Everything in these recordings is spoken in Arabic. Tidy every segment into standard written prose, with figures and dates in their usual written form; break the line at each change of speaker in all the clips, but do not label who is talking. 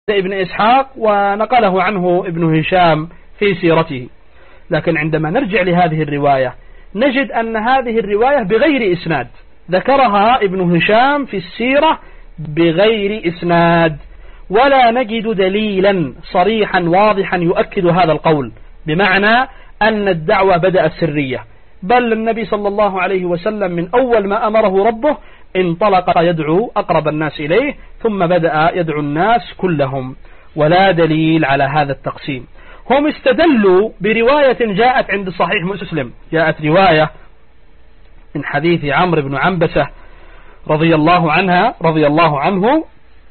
ابن إسحاق ونقله عنه ابن هشام في سيرته. لكن عندما نرجع لهذه الرواية نجد أن هذه الرواية بغير إسناد، ذكرها ابن هشام في السيرة بغير إسناد، ولا نجد دليلا صريحا واضحا يؤكد هذا القول، بمعنى أن الدعوة بدأت سرية، بل النبي صلى الله عليه وسلم من أول ما أمره ربه انطلق يدعو أقرب الناس إليه، ثم بدأ يدعو الناس كلهم، ولا دليل على هذا التقسيم. هم استدلوا برواية جاءت عند صحيح مسلم، جاءت رواية من حديث عمرو بن عنبسة رضي الله عنه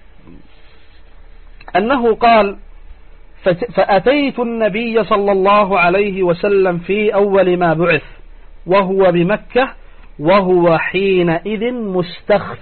أنه قال: فأتيت النبي صلى الله عليه وسلم في أول ما بعث وهو بمكة وهو حينئذ مستخف.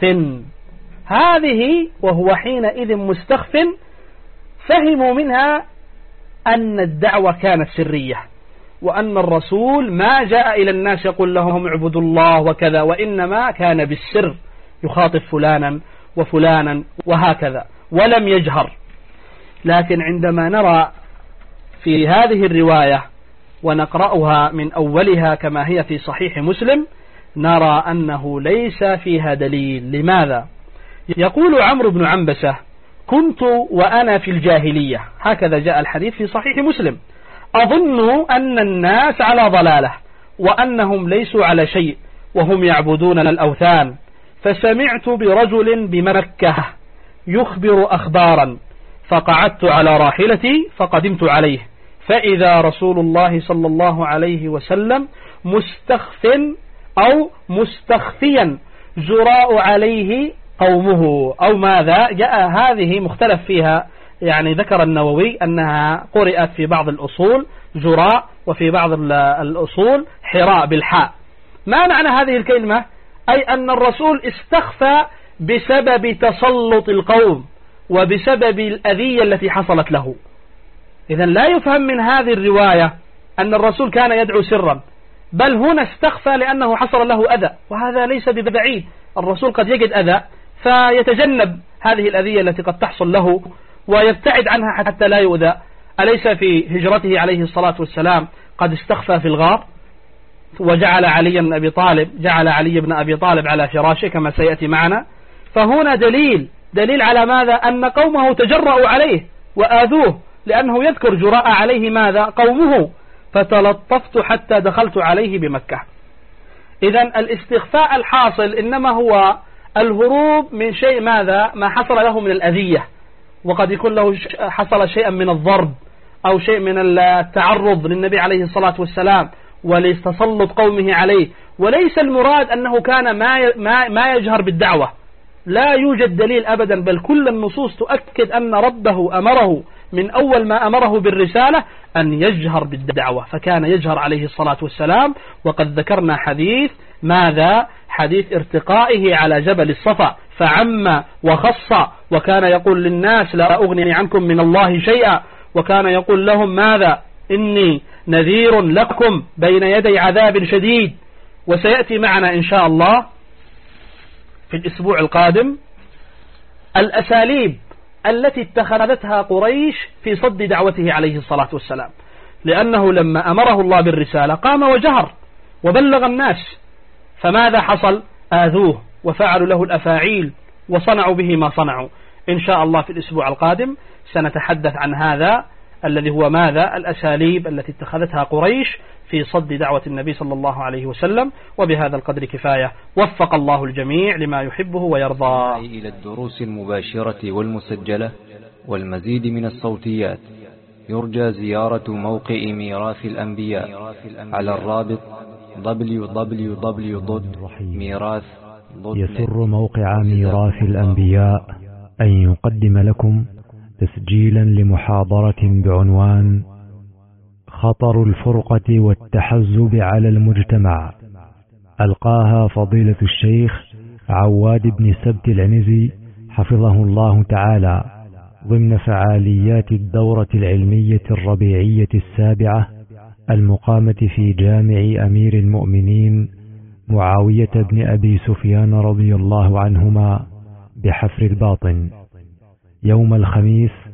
هذه وهو حينئذ مستخف فهموا منها أن الدعوة كانت سرية، وأن الرسول ما جاء إلى الناس يقول لهم اعبدوا الله وكذا، وإنما كان بالسر يخاطب فلانا وفلانا وهكذا ولم يجهر. لكن عندما نرى في هذه الرواية ونقرأها من أولها كما هي في صحيح مسلم نرى أنه ليس فيها دليل. لماذا؟ يقول عمرو بن عنبسة: كنت وأنا في الجاهلية، هكذا جاء الحديث في صحيح مسلم، أظن أن الناس على ضلالة وأنهم ليسوا على شيء وهم يعبدون الأوثان، فسمعت برجل بمكة يخبر أخبارا، فقعدت على راحلتي فقدمت عليه، فإذا رسول الله صلى الله عليه وسلم مستخف أو مستخفيا جراء عليه قومه، أو ماذا جاء هذه مختلف فيها، يعني ذكر النووي أنها قرأت في بعض الأصول جراء وفي بعض الأصول حراء بالحاء. ما معنى هذه الكلمة؟ أي أن الرسول استخفى بسبب تسلط القوم وبسبب الأذية التي حصلت له. إذن لا يفهم من هذه الرواية أن الرسول كان يدعو سرا، بل هنا استخفى لأنه حصل له أذى، وهذا ليس ببعيد، الرسول قد يجد أذى فيتجنب هذه الأذية التي قد تحصل له ويبتعد عنها حتى لا يؤذى. أليس في هجرته عليه الصلاة والسلام قد استخفى في الغار وجعل علي بن أبي طالب على فراشه كما سيأتي معنا؟ فهنا دليل على ماذا؟ أن قومه تجرأوا عليه وآذوه، لأنه يذكر جراء عليه ماذا؟ قومه، فتلطفت حتى دخلت عليه بمكة. إذن الاستخفاء الحاصل إنما هو الهروب من شيء ماذا؟ ما حصل له من الأذية، وقد يكون له حصل شيئا من الضرب أو شيء من التعرض للنبي عليه الصلاة والسلام ولتسلط قومه عليه، وليس المراد أنه كان ما يجهر بالدعوة، لا يوجد دليل أبدا، بل كل النصوص تؤكد أن ربه أمره من أول ما أمره بالرسالة أن يجهر بالدعوة، فكان يجهر عليه الصلاة والسلام. وقد ذكرنا حديث ماذا؟ حديث ارتقائه على جبل الصفا، فعم وخص، وكان يقول للناس لا أغني عنكم من الله شيئا، وكان يقول لهم ماذا؟ إني نذير لكم بين يدي عذاب شديد. وسيأتي معنا إن شاء الله في الأسبوع القادم الأساليب التي اتخذتها قريش في صد دعوته عليه الصلاة والسلام، لأنه لما أمره الله بالرسالة قام وجهر وبلغ الناس، فماذا حصل؟ آذوه وفعلوا له الأفاعيل وصنعوا به ما صنعوا. إن شاء الله في الأسبوع القادم سنتحدث عن هذا الذي هو ماذا؟ الأساليب التي اتخذتها قريش في صد دعوة النبي صلى الله عليه وسلم. وبهذا القدر كفاية، وفق الله الجميع لما يحبه ويرضى.
إلى الدروس المباشرة والمسجلة والمزيد من الصوتيات يرجى زيارة موقع ميراث الأنبياء على الرابط www.mirath.net.
يسر موقع ميراث الأنبياء أن يقدم لكم تسجيلا لمحاضرة بعنوان خطر الفرقة والتحزب على المجتمع، ألقاها فضيلة الشيخ عواد بن سبت العنزي حفظه الله تعالى ضمن فعاليات الدورة العلمية الربيعية السابعة المقامة في جامع أمير المؤمنين معاوية بن أبي سفيان رضي الله عنهما بحفر الباطن يوم الخميس